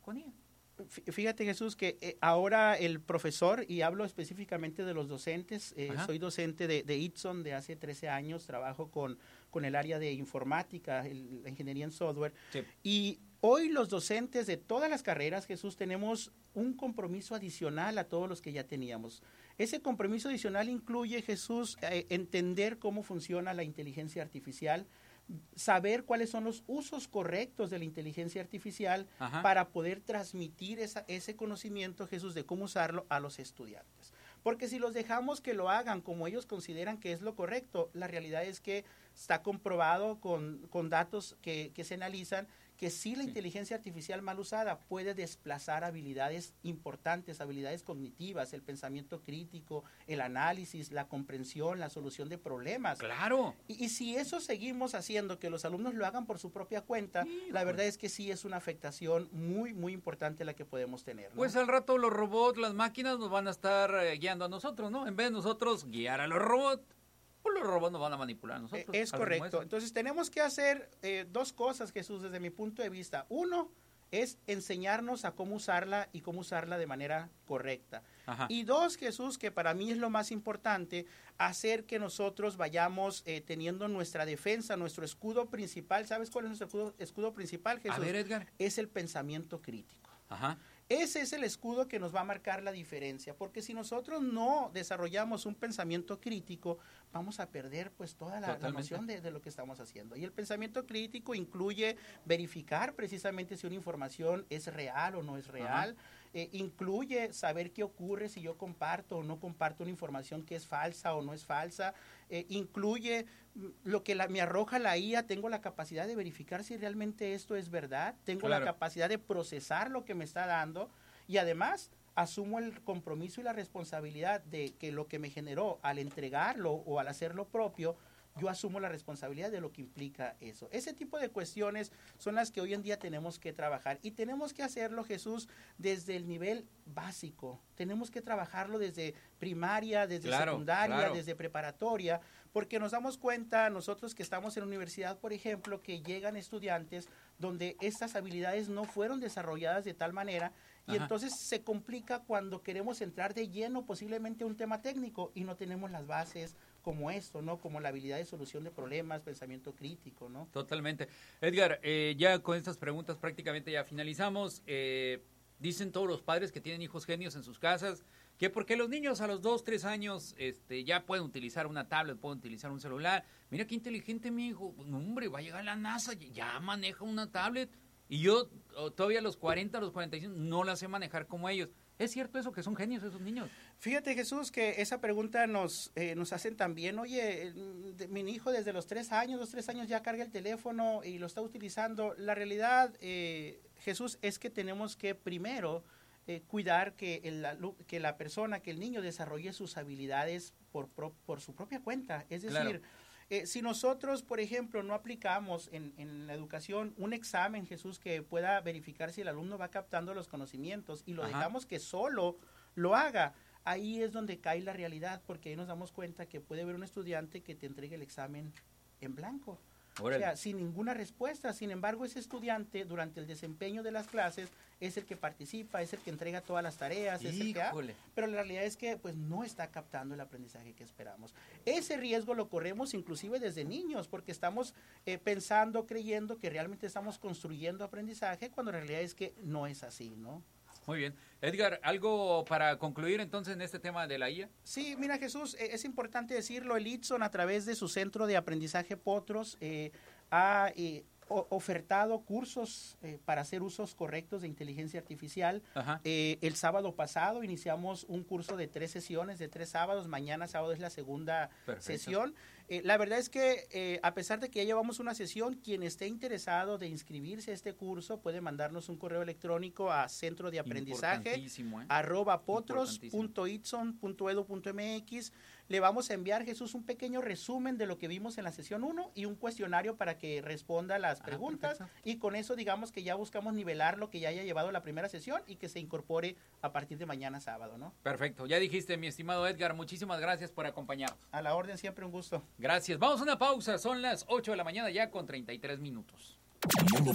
diaconía. Fíjate, Jesús, que ahora el profesor, y hablo específicamente de los docentes, soy docente de Itson de hace 13 años, trabajo con el área de informática, la ingeniería en software, sí. Y hoy los docentes de todas las carreras, Jesús, tenemos un compromiso adicional a todos los que ya teníamos. Ese compromiso adicional incluye, Jesús, entender cómo funciona la inteligencia artificial, saber cuáles son los usos correctos de la inteligencia artificial para poder transmitir ese conocimiento, Jesús, de cómo usarlo a los estudiantes. Porque si los dejamos que lo hagan como ellos consideran que es lo correcto, la realidad es que está comprobado con datos que se analizan que sí la inteligencia artificial mal usada puede desplazar habilidades importantes, habilidades cognitivas, el pensamiento crítico, el análisis, la comprensión, la solución de problemas. ¡Claro! Y si eso seguimos haciendo, que los alumnos lo hagan por su propia cuenta, la verdad es que sí es una afectación muy, muy importante la que podemos tener, ¿no? Pues al rato los robots, las máquinas nos van a estar guiando a nosotros, ¿no? En vez de nosotros guiar a los robots, pues los robots nos van a manipular a nosotros. Es correcto. Entonces tenemos que hacer dos cosas, Jesús, desde mi punto de vista. Uno es enseñarnos a cómo usarla y cómo usarla de manera correcta. Y dos, Jesús, que para mí es lo más importante, hacer que nosotros vayamos teniendo nuestra defensa, nuestro escudo principal. ¿Sabes cuál es nuestro escudo principal, Jesús? A ver, Edgar. Es el pensamiento crítico. Ese es el escudo que nos va a marcar la diferencia, porque si nosotros no desarrollamos un pensamiento crítico, vamos a perder pues toda la noción de lo que estamos haciendo. Y el pensamiento crítico incluye verificar precisamente si una información es real o no es real, incluye saber qué ocurre si yo comparto o no comparto una información que es falsa o no es falsa, incluye lo que me arroja la IA, tengo la capacidad de verificar si realmente esto es verdad, tengo la capacidad de procesar lo que me está dando y además asumo el compromiso y la responsabilidad de que lo que me generó al entregarlo o al hacer lo propio, yo asumo la responsabilidad de lo que implica eso. Ese tipo de cuestiones son las que hoy en día tenemos que trabajar y tenemos que hacerlo, Jesús, desde el nivel básico. Tenemos que trabajarlo desde primaria, desde secundaria, desde preparatoria, porque nos damos cuenta nosotros que estamos en la universidad, por ejemplo, que llegan estudiantes donde estas habilidades no fueron desarrolladas de tal manera y entonces se complica cuando queremos entrar de lleno posiblemente a un tema técnico y no tenemos las bases como esto, ¿no? Como la habilidad de solución de problemas, pensamiento crítico, ¿no? Totalmente. Edgar, ya con estas preguntas prácticamente ya finalizamos. Dicen todos los padres que tienen hijos genios en sus casas que porque los niños a los 2, 3 años ya pueden utilizar una tablet, pueden utilizar un celular. Mira qué inteligente mi hijo. Hombre, va a llegar la NASA, ya maneja una tablet. Y yo todavía a los 40, a los 45 no la sé manejar como ellos. ¿Es cierto eso, que son genios esos niños? Fíjate, Jesús, que esa pregunta nos hacen también. Oye, mi hijo desde los 3 años ya carga el teléfono y lo está utilizando. La realidad, Jesús, es que tenemos que primero cuidar que la persona, que el niño desarrolle sus habilidades por su propia cuenta. Es decir, si nosotros, por ejemplo, no aplicamos en la educación un examen, Jesús, que pueda verificar si el alumno va captando los conocimientos y lo dejamos que solo lo haga, ahí es donde cae la realidad, porque ahí nos damos cuenta que puede haber un estudiante que te entregue el examen en blanco. Órale. O sea, sin ninguna respuesta. Sin embargo, ese estudiante durante el desempeño de las clases es el que participa, es el que entrega todas las tareas, es el que pero la realidad es que pues no está captando el aprendizaje que esperamos. Ese riesgo lo corremos inclusive desde niños, porque estamos pensando, creyendo que realmente estamos construyendo aprendizaje, cuando la realidad es que no es así, ¿no? Muy bien. Edgar, ¿algo para concluir entonces en este tema de la IA? Sí, mira, Jesús, es importante decirlo, el Itson a través de su centro de aprendizaje Potros ha ofertado cursos para hacer usos correctos de inteligencia artificial. El sábado pasado iniciamos un curso de 3 sesiones, de 3 sábados. Mañana sábado es la segunda sesión. La verdad es que a pesar de que ya llevamos una sesión, quien esté interesado de inscribirse a este curso puede mandarnos un correo electrónico a centro de aprendizaje @potros.itson.edu.mx. Le vamos a enviar, Jesús, un pequeño resumen de lo que vimos en la sesión 1 y un cuestionario para que responda las preguntas. Y con eso, digamos que ya buscamos nivelar lo que ya haya llevado la primera sesión y que se incorpore a partir de mañana sábado, ¿no? Perfecto. Ya dijiste, mi estimado Edgar, muchísimas gracias por acompañarnos. A la orden, siempre un gusto. Gracias. Vamos a una pausa. Son las 8 de la mañana ya con 33 minutos.